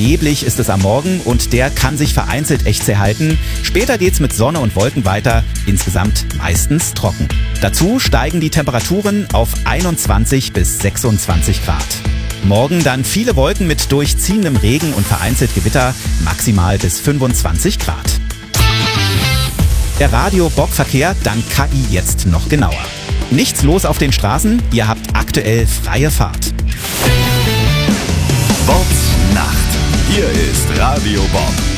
neblig ist es am Morgen und der kann sich vereinzelt echt zäh halten. Später geht's mit Sonne und Wolken weiter, insgesamt meistens trocken. Dazu steigen die Temperaturen auf 21 bis 26 Grad. Morgen dann viele Wolken mit durchziehendem Regen und vereinzelt Gewitter, maximal bis 25 Grad. Der Radio-Bock-Verkehr dank KI jetzt noch genauer. Nichts los auf den Straßen, ihr habt aktuell freie Fahrt. Bobs Nacht. Hier ist Radio Bob.